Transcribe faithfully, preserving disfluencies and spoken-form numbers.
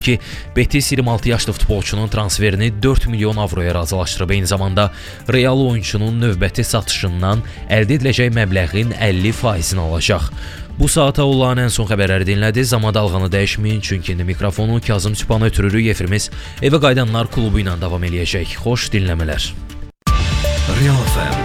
ki, Betis iyirmi altı yaşlı futbolçunun transferini dörd milyon avroya razılaşdırıb. Eyni zamanda Real oyunçunun növbəti satışından əldə ediləcək məbləğin əlli faizini alacaq. Bu saata olan ən son xəbərləri dinlədiniz, amma dalğanı dəyişməyin, çünki indi mikrofonu Kazım Sübhana ötürürük. Efirimiz Evə Qayıdanlar klubu ilə davam eləyəcək. Xoş dinləmələr. Real F M